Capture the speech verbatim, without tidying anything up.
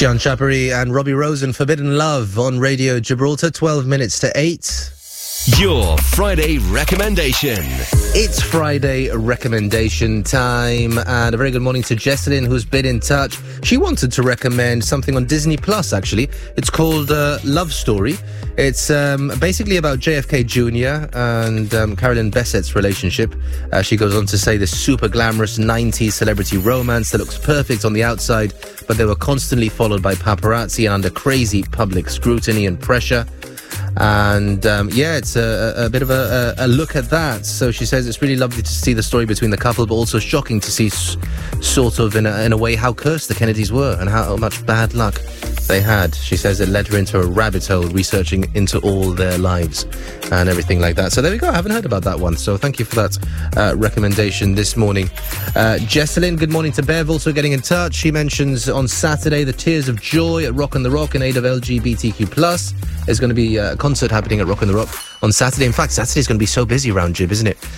John Chapery and Robbie Rosen, Forbidden Love on Radio Gibraltar, twelve minutes to eight. Your Friday recommendation. It's Friday recommendation time, and a very good morning to Jesselyn, who's been in touch. She wanted to recommend something on Disney Plus, actually. It's called uh, Love Story. It's um, basically about J F K Junior and um, Carolyn Bessett's relationship. Uh, she goes on to say this super glamorous nineties celebrity romance that looks perfect on the outside, but they were constantly followed by paparazzi and under crazy public scrutiny and pressure. And um, yeah, it's a, a bit of a, a look at that. So she says it's really lovely to see the story between the couple, but also shocking to see s- sort of in a, in a way how cursed the Kennedys were and how much bad luck they had. She says it led her into a rabbit hole researching into all their lives and everything like that. So there we go. I haven't heard about that one. So thank you for that uh, recommendation this morning. Uh, Jesselyn, good morning to Bev, also getting in touch. She mentions on Saturday the Tears of Joy at Rock and the Rock in aid of L G B T Q plus. There's going to be a concert happening at Rock and the Rock on Saturday. In fact, Saturday's going to be so busy around Jib, isn't it?